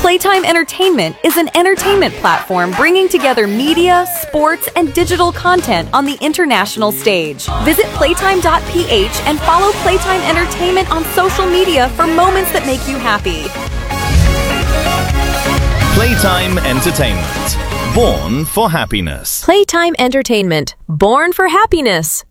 Playtime Entertainment is an entertainment platform bringing together media, sports, and digital content on the international stage. Visit playtime.ph and follow Playtime Entertainment on social media for moments that make you happy. Playtime Entertainment. Born for happiness. Playtime Entertainment. Born for happiness.